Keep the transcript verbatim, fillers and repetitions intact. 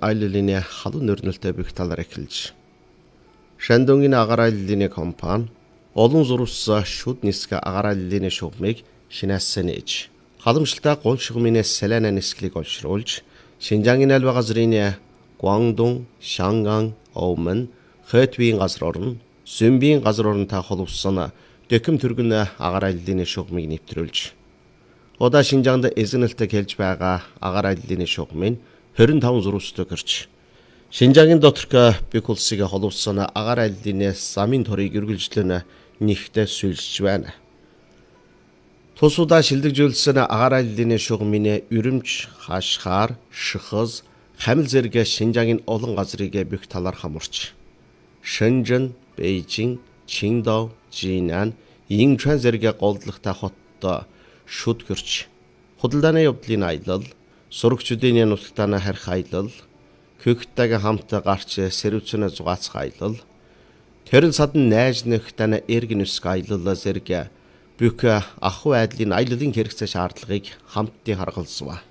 аяллалын халуун нөрнөлтөй бүх талаар эхэлж. Шандонгийн агаар аяллалын компани олон зурвас шүд нисгэ агаар аяллалын шугамыг шинээсэн ээж. Халамжлалтай гол шугамын салааны нисгэлийг олшруулж, Шинжаангийн альва газрын Гуандун, Шанган, Оумэн, Хэтвийн газар орн, Сүмбийн газар оронтой холбосон дэкэм түргэн агаар аяллалын шугамыг нэвтрүүлж, удаа Шинжаанд эзэнэлтэд хэлж байгаа агаар аяллалын шугамыг хорин таван зурвастай гэрч, Шинжаангийн доторх бүх улсыг холбосон агаар аяллалын замын торыг үргэлжлэн нэгтээ сүйрж байна. Тусуудаа шилдэгжүүлсэн агаар аяллалын шугамын Үрэмж, Хашгаар, Шихыз, Хамил зэрэг Шинжаангийн олон газрыг бүх талаар хамарч, Шэнжэн, Бээжин, Чиндоо, Жинан, Инчуан зэрэг голдлагтай хоттой шүд гэрч, худалдааны явдлын аялал, сурагчдын нутагтаа харих аялал, Көхтэйг хамт гарч сэрвцэн зугаацх аялал, Тэрэн садан найз нөхдөд эргэн үсг аялал зэрэг бүх ах ウェ айдлын аяллалын хэрэгцээ шаардлагыг хамтдаа харгалзав.